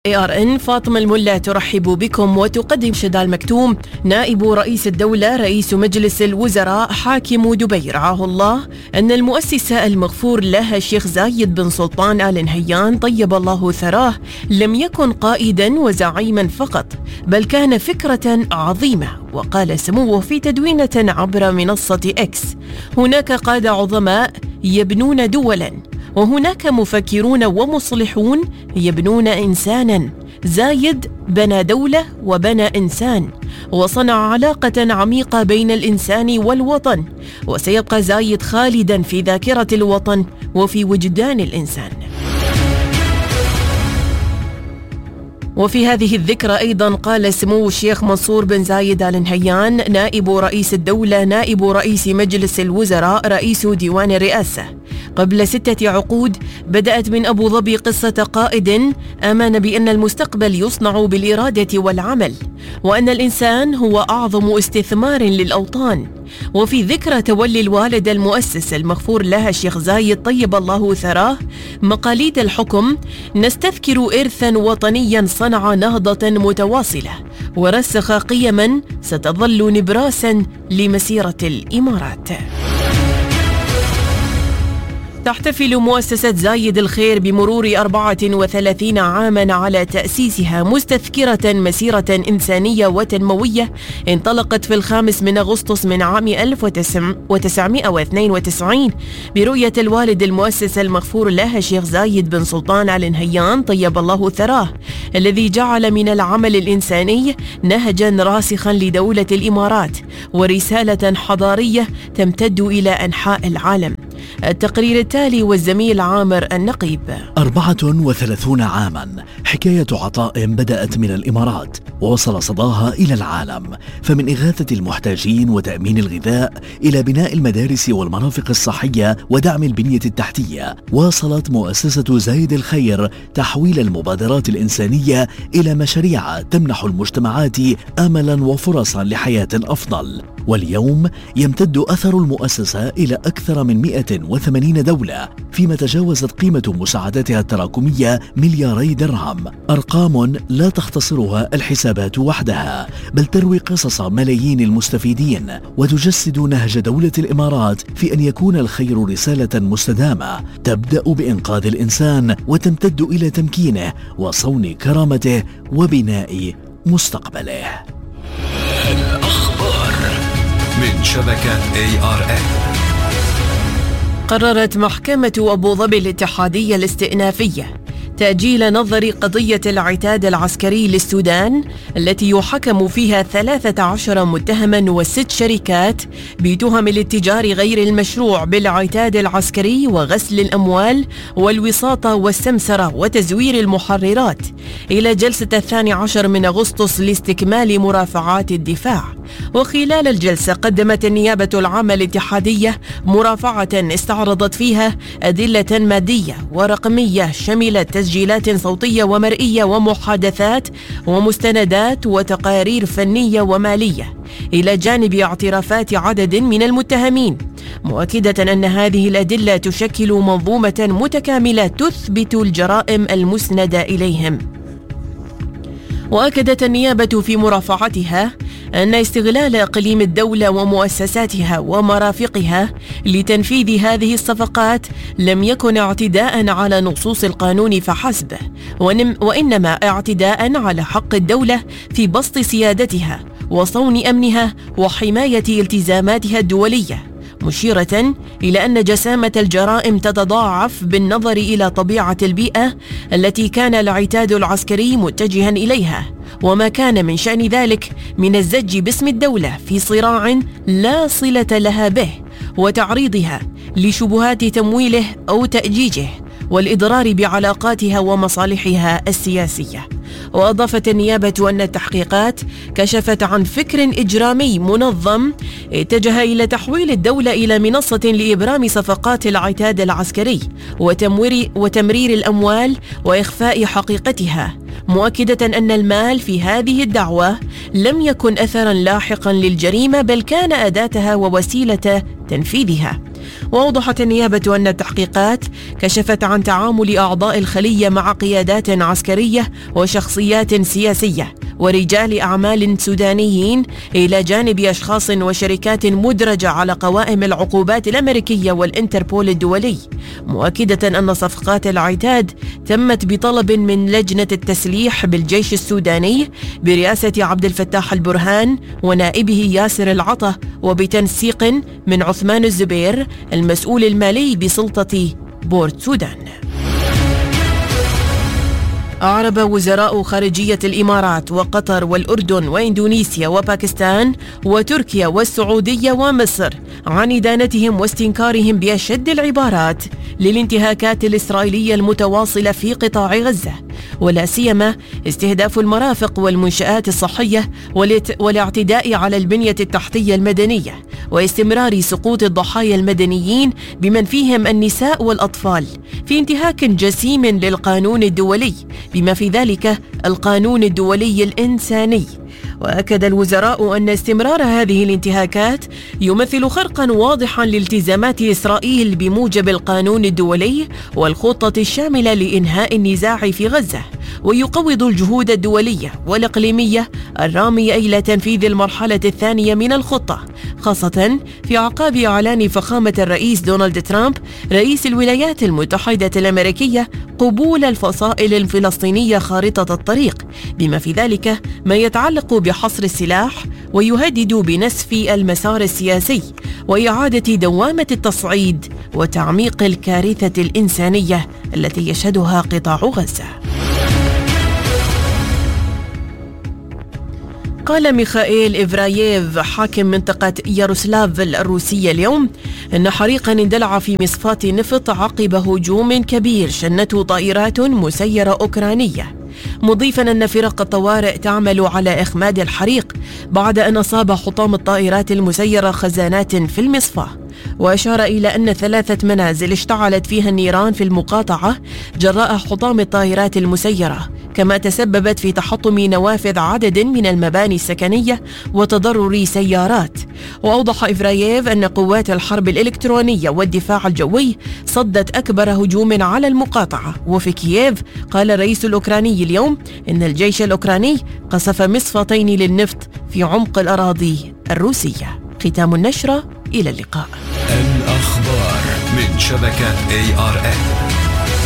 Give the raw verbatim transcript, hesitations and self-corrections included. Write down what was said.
إيه آر إن فاطمة الملا ترحب بكم وتقدم شذا المكتوم. نائب رئيس الدولة رئيس مجلس الوزراء حاكم دبي رعاه الله أن المؤسس المغفور له الشيخ زايد بن سلطان آل نهيان طيب الله ثراه لم يكن قائدا وزعيما فقط، بل كان فكرة عظيمة. وقال سموه في تدوينة عبر منصة إكس: هناك قادة عظماء يبنون دولا، وهناك مفكرون ومصلحون يبنون إنسانا. زايد بنى دولة وبنى إنسان، وصنع علاقة عميقة بين الإنسان والوطن، وسيبقى زايد خالدا في ذاكرة الوطن وفي وجدان الإنسان. وفي هذه الذكرى أيضا قال سمو الشيخ منصور بن زايد آل نهيان نائب رئيس الدولة نائب رئيس مجلس الوزراء رئيس ديوان الرئاسة: قبل ستة عقود بدأت من أبو ظبي قصة قائد آمن بأن المستقبل يصنع بالإرادة والعمل، وأن الإنسان هو أعظم استثمار للأوطان. وفي ذكرى تولي الوالد المؤسس المغفور لها الشيخ زايد طيب الله ثراه مقاليد الحكم، نستذكر إرثا وطنيا صنع نهضة متواصلة ورسخ قيما ستظل نبراسا لمسيرة الإمارات. تحتفل مؤسسة زايد الخير بمرور أربعة وثلاثين عاما على تأسيسها، مستذكرة مسيرة إنسانية وتنموية انطلقت في الخامس من أغسطس من عام ألف وتسعمائة واثنين وتسعين برؤية الوالد المؤسس المغفور له الشيخ زايد بن سلطان آل نهيان طيب الله ثراه، الذي جعل من العمل الإنساني نهجا راسخا لدولة الإمارات ورسالة حضارية تمتد إلى أنحاء العالم. التقرير التالي والزميل عامر النقيب. أربعة وثلاثون عاما، حكاية عطاء بدأت من الإمارات ووصل صداها إلى العالم، فمن إغاثة المحتاجين وتأمين الغذاء إلى بناء المدارس والمرافق الصحية ودعم البنية التحتية، واصلت مؤسسة زايد الخير تحويل المبادرات الإنسانية إلى مشاريع تمنح المجتمعات أملا وفرصا لحياة أفضل. واليوم يمتد أثر المؤسسة إلى أكثر من مئة وثمانين دولة، فيما تجاوزت قيمة مساعداتها التراكمية ملياري درهم، أرقام لا تختصرها الحسابات وحدها، بل تروي قصص ملايين المستفيدين وتجسد نهج دولة الإمارات في أن يكون الخير رسالة مستدامة تبدأ بإنقاذ الإنسان وتمتد إلى تمكينه وصون كرامته وبناء مستقبله. الأخبار من شبكة إيه آر إن. قررت محكمة أبو ظبي الاتحادية الاستئنافية تأجيل نظر قضية العتاد العسكري للسودان التي يحكم فيها ثلاثة عشر متهما وست شركات بتهم الاتجار غير المشروع بالعتاد العسكري وغسل الأموال والوساطة والسمسرة وتزوير المحررات إلى جلسة الثاني عشر من أغسطس لاستكمال مرافعات الدفاع. وخلال الجلسة قدمت النيابة العامة الاتحادية مرافعة استعرضت فيها أدلة مادية ورقمية شملت تسجيلات صوتية ومرئية ومحادثات ومستندات وتقارير فنية ومالية، إلى جانب اعترافات عدد من المتهمين، مؤكدة أن هذه الأدلة تشكل منظومة متكاملة تثبت الجرائم المسندة إليهم. وأكدت النيابة في مرافعتها أن استغلال إقليم الدولة ومؤسساتها ومرافقها لتنفيذ هذه الصفقات لم يكن اعتداء على نصوص القانون فحسب، وإنما اعتداء على حق الدولة في بسط سيادتها وصون أمنها وحماية التزاماتها الدولية، مشيرة إلى أن جسامة الجرائم تتضاعف بالنظر إلى طبيعة البيئة التي كان العتاد العسكري متجها إليها، وما كان من شأن ذلك من الزج باسم الدولة في صراع لا صلة لها به وتعريضها لشبهات تمويله أو تأجيجه والإضرار بعلاقاتها ومصالحها السياسية. وأضافت النيابة أن التحقيقات كشفت عن فكر إجرامي منظم اتجه إلى تحويل الدولة إلى منصة لإبرام صفقات العتاد العسكري وتمرير الأموال وإخفاء حقيقتها، مؤكدة أن المال في هذه الدعوة لم يكن أثرا لاحقا للجريمة بل كان أداتها ووسيلة تنفيذها. وأوضحت النيابة أن التحقيقات كشفت عن تعامل أعضاء الخلية مع قيادات عسكرية وشخصيات سياسية ورجال أعمال سودانيين إلى جانب أشخاص وشركات مدرجة على قوائم العقوبات الأمريكية والإنتربول الدولي، مؤكدة أن صفقات العتاد تمت بطلب من لجنة التسليح بالجيش السوداني برئاسة عبد الفتاح البرهان ونائبه ياسر العطا، وبتنسيق من عثمان الزبير المسؤول المالي بسلطة بورت سودان. أعرب وزراء خارجية الإمارات وقطر والأردن وإندونيسيا وباكستان وتركيا والسعودية ومصر عن إدانتهم واستنكارهم بأشد العبارات للانتهاكات الإسرائيلية المتواصلة في قطاع غزة، ولا سيما استهداف المرافق والمنشآت الصحية والاعتداء على البنية التحتية المدنية واستمرار سقوط الضحايا المدنيين بمن فيهم النساء والأطفال في انتهاك جسيم للقانون الدولي بما في ذلك القانون الدولي الإنساني. وأكد الوزراء أن استمرار هذه الانتهاكات يمثل خرقا واضحا لالتزامات إسرائيل بموجب القانون الدولي والخطة الشاملة لإنهاء النزاع في غزة، ويقوض الجهود الدولية والإقليمية الرامية إلى تنفيذ المرحلة الثانية من الخطة، خاصة في أعقاب إعلان فخامة الرئيس دونالد ترامب رئيس الولايات المتحدة الأمريكية قبول الفصائل الفلسطينية خارطة الطريق بما في ذلك ما يتعلق بحصر السلاح، ويهدد بنسف المسار السياسي وإعادة دوامة التصعيد وتعميق الكارثة الإنسانية التي يشهدها قطاع غزة. قال ميخائيل إفراييف حاكم منطقة ياروسلاف الروسية اليوم أن حريقا اندلع في مصفاة نفط عقب هجوم كبير شنته طائرات مسيرة أوكرانية، مضيفا أن فرق الطوارئ تعمل على إخماد الحريق بعد أن أصاب حطام الطائرات المسيرة خزانات في المصفاة. وأشار إلى أن ثلاثة منازل اشتعلت فيها النيران في المقاطعة جراء حطام الطائرات المسيرة، كما تسببت في تحطم نوافذ عدد من المباني السكنية وتضرر سيارات. وأوضح إفراييف أن قوات الحرب الإلكترونية والدفاع الجوي صدت أكبر هجوم على المقاطعة. وفي كييف قال الرئيس الأوكراني اليوم إن الجيش الأوكراني قصف مصفتين للنفط في عمق الأراضي الروسية. ختام النشرة، إلى اللقاء. الأخبار من شبكة إيه آر إن.